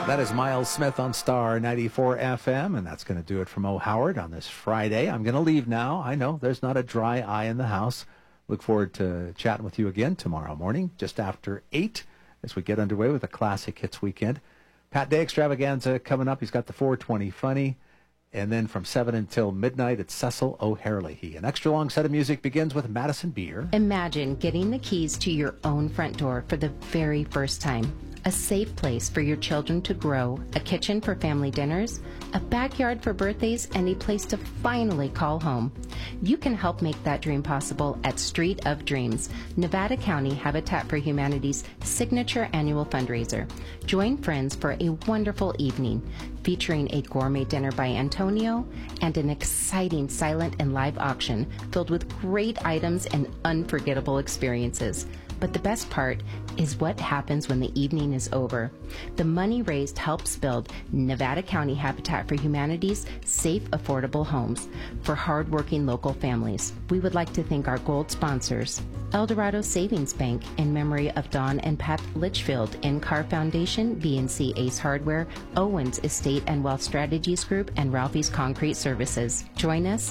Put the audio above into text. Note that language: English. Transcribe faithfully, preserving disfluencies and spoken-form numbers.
That is Miles Smith on Star ninety-four F M, and that's going to do it from O. Howard on this Friday. I'm going to leave now. I know there's not a dry eye in the house. Look forward to chatting with you again tomorrow morning, just after eight, as we get underway with a Classic Hits Weekend. Pat Day Extravaganza coming up. He's got the four twenty Funny. And then from seven until midnight, it's Cecil O'Herlihy. An extra long set of music begins with Madison Beer. Imagine getting the keys to your own front door for the very first time. A safe place for your children to grow, a kitchen for family dinners, a backyard for birthdays, and a place to finally call home. You can help make that dream possible at Street of Dreams, Nevada County Habitat for Humanity's signature annual fundraiser. Join friends for a wonderful evening featuring a gourmet dinner by Antonio and an exciting silent and live auction filled with great items and unforgettable experiences. But the best part is what happens when the evening is over. The money raised helps build Nevada County Habitat for Humanity's safe, affordable homes for hardworking local families. We would like to thank our gold sponsors, El Dorado Savings Bank in memory of Don and Pat Litchfield, In-Car Foundation, B and C Ace Hardware, Owens Estate and Wealth Strategies Group, and Ralphie's Concrete Services. Join us